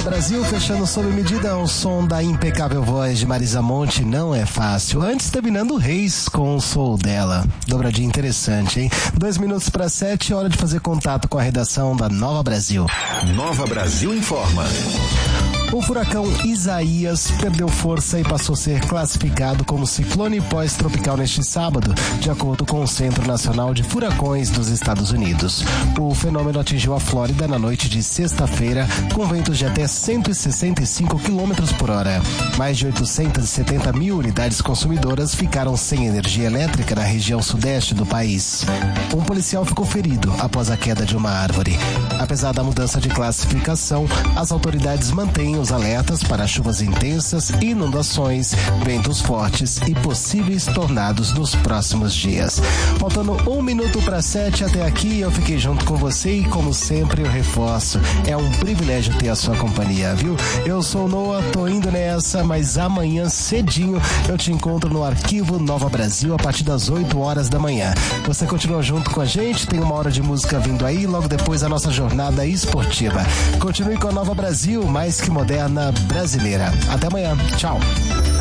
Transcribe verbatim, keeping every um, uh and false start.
Brasil, fechando sob medida o som da impecável voz de Marisa Monte, Não É Fácil. Antes, terminando Reis com o Sou Dela. Dobradinha interessante, hein? Dois minutos para sete, hora de fazer contato com a redação da Nova Brasil. Nova Brasil informa. O furacão Isaías perdeu força e passou a ser classificado como ciclone pós-tropical neste sábado, de acordo com o Centro Nacional de Furacões dos Estados Unidos. O fenômeno atingiu a Flórida na noite de sexta-feira, com ventos de até cento e sessenta e cinco quilômetros por hora. Mais de oitocentas e setenta mil unidades consumidoras ficaram sem energia elétrica na região sudeste do país. Um policial ficou ferido após a queda de uma árvore. Apesar da mudança de classificação, as autoridades mantêm os alertas para chuvas intensas, inundações, ventos fortes e possíveis tornados nos próximos dias. Faltando um minuto para sete, até aqui eu fiquei junto com você e, como sempre, eu reforço. É um privilégio ter a sua companhia, viu? Eu sou o Noah, tô indo nessa, mas amanhã cedinho eu te encontro no Arquivo Nova Brasil a partir das oito horas da manhã. Você continua junto com a gente, tem uma hora de música vindo aí, logo depois a nossa jornada esportiva. Continue com a Nova Brasil, mais que moderna brasileira. Até amanhã. Tchau.